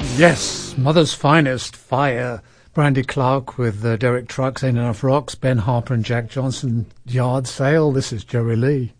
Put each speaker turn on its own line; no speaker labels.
Yes, Mother's Finest, Fire, Brandy Clark with Derek Trucks, Ain't Enough Rocks, Ben Harper and Jack Johnson, Yard Sale. This is Jerry Lee.